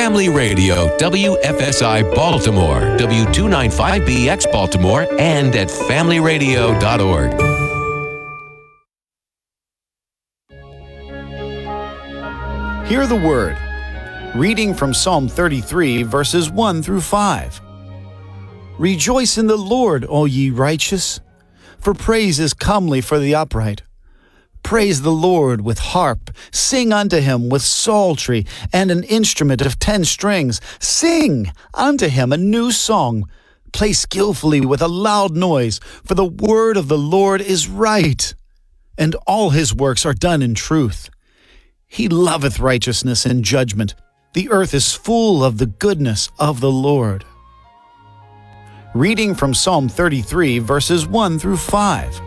Family Radio, WFSI Baltimore, W295BX Baltimore, and at familyradio.org. Hear the word. Reading from Psalm 33, verses 1 through 5. Rejoice in the Lord, all ye righteous, for praise is comely for the upright. Praise the Lord with harp, sing unto him with psaltery and an instrument of 10 strings. Sing unto him a new song. Play skillfully with a loud noise, for the word of the Lord is right, and all his works are done in truth. He loveth righteousness and judgment. The earth is full of the goodness of the Lord. Reading from Psalm 33, verses 1 through 5.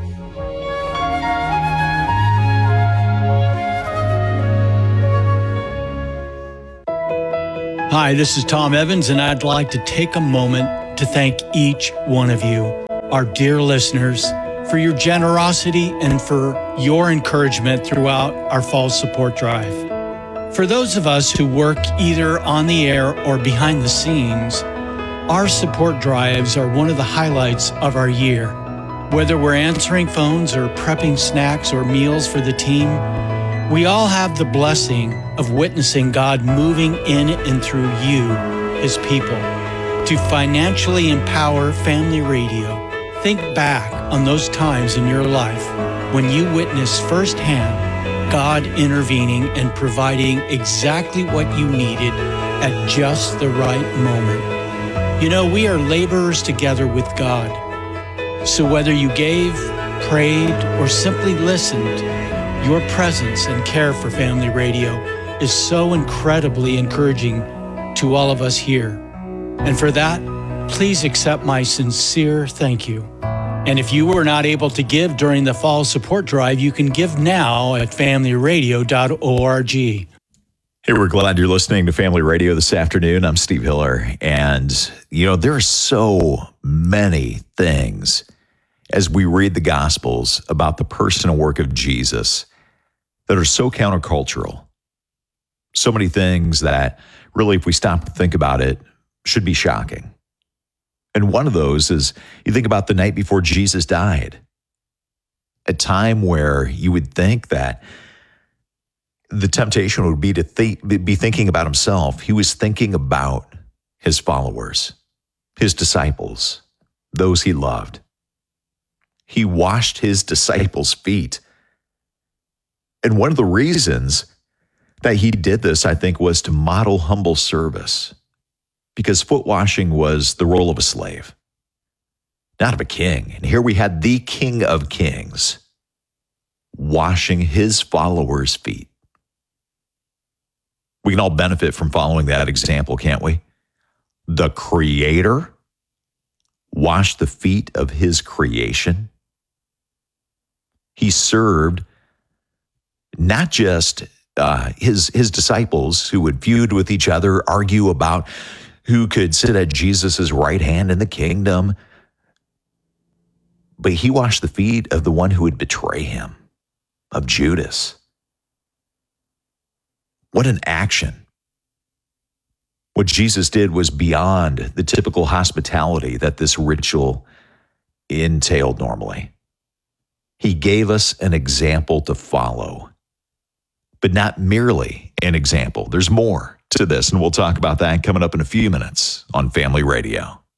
Hi, this is Tom Evans, and I'd like to take a moment to thank each one of you, our dear listeners, for your generosity and for your encouragement throughout our fall support drive. For those of us who work either on the air or behind the scenes, our support drives are one of the highlights of our year. Whether we're answering phones or prepping snacks or meals for the team, we all have the blessing of witnessing God moving in and through you, his people, to financially empower Family Radio. Think back on those times in your life when you witnessed firsthand God intervening and providing exactly what you needed at just the right moment. You know, we are laborers together with God. So whether you gave, prayed, or simply listened, your presence and care for Family Radio is so incredibly encouraging to all of us here. And for that, please accept my sincere thank you. And if you were not able to give during the fall support drive, you can give now at familyradio.org. Hey, we're glad you're listening to Family Radio this afternoon. I'm Steve Hiller. And, you know, there are so many things as we read the Gospels about the person and work of Jesus that are so countercultural. So many things that really, if we stop to think about it, should be shocking. And one of those is you think about the night before Jesus died, a time where you would think that the temptation would be to be thinking about himself. He was thinking about his followers, his disciples, those he loved. He washed his disciples' feet. And one of the reasons that he did this, I think, was to model humble service, because foot washing was the role of a slave, not of a king. And here we had the King of Kings washing his followers' feet. We can all benefit from following that example, can't we? The Creator washed the feet of his creation. He served not just his disciples who would feud with each other, argue about who could sit at Jesus' right hand in the kingdom, but he washed the feet of the one who would betray him, of Judas. What an action. What Jesus did was beyond the typical hospitality that this ritual entailed normally. He gave us an example to follow, but not merely an example. There's more to this, and we'll talk about that coming up in a few minutes on Family Radio.